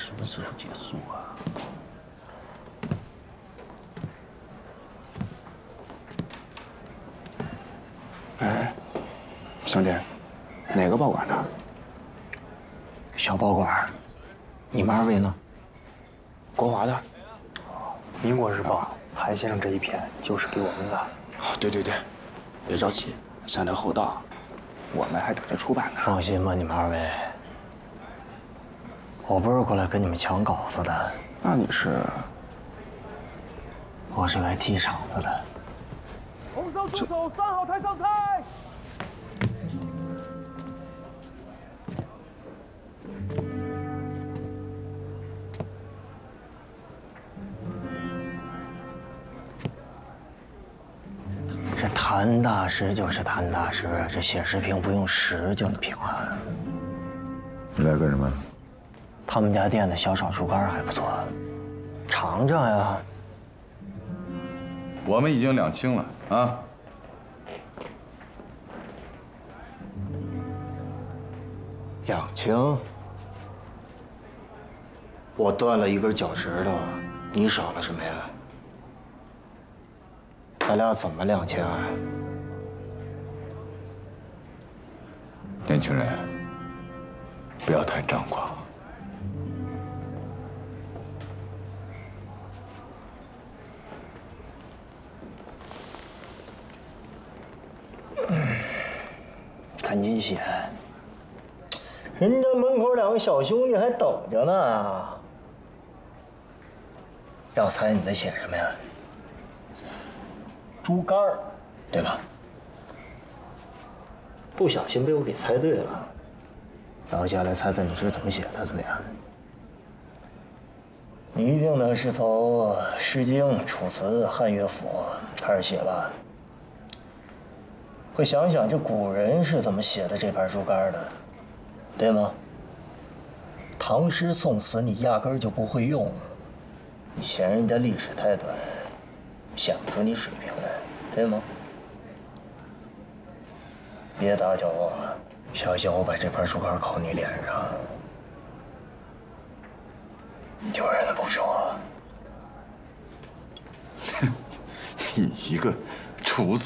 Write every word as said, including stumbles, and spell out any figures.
什么时候结束啊？ 哎，兄弟，哪个报馆的？ 小报馆。你们二位呢？ 国华的。 民国日报，韩先生这一篇就是给我们的。 哦，对对对， 别着急，三料后到， 我们还等着出版呢。 放心吧，你们二位，我不是过来跟你们抢稿子的。 那你是？ 我是来踢场子的。 红烧猪手三号台上菜。 这谈大师就是谈大师，这写时评不用时就能评啊。 你来干什么？ 他们家店的小炒猪肝还不错，尝尝呀。 我们已经两清了啊。 两清？我断了一根脚趾头，你少了什么呀？咱俩怎么两清啊？ 年轻人，不要太张狂。 赶紧写，人家门口两个小兄弟还等着呢。要猜你在写什么呀？猪肝儿，对吧？不小心被我给猜对了。然后接下来猜猜你是怎么写的，怎么样？你一定呢是从《诗经》《楚辞》《汉乐府》开始写吧？会想想这古人是怎么写的这盘猪肝的，对吗？唐诗宋词你压根儿就不会用，你嫌人家历史太短，显不出你水平来，对吗？别打搅我，小心我把这盘猪肝扣你脸上，丢人的不是我。 你一个厨子。